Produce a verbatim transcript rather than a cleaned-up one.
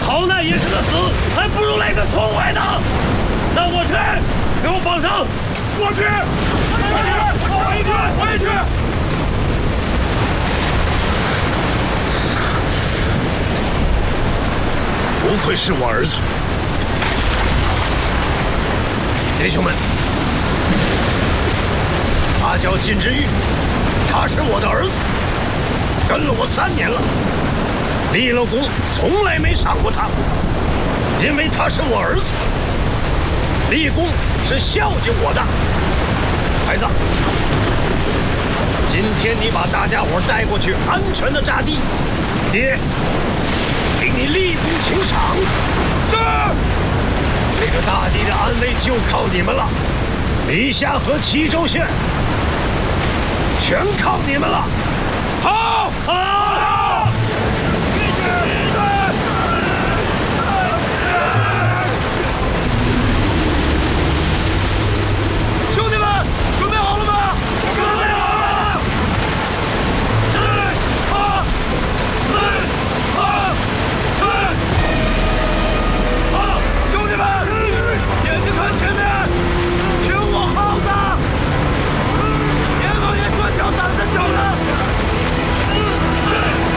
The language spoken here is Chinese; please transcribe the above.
逃难也是个死，还不如来个痛快的。那我去，给我绑上。 我去，我去，我也去，我也去。 不愧是我儿子，弟兄们，他叫金之玉，他是我的儿子，跟了我三年了。立了功，从来没赏过他，因为他是我儿子。立功是孝敬我的，孩子。今天你把大家伙带过去，安全的扎地，爹给你立功请赏。 是。 这个大地的安危就靠你们了，黎夏和齐州县全靠你们了。 好， 好。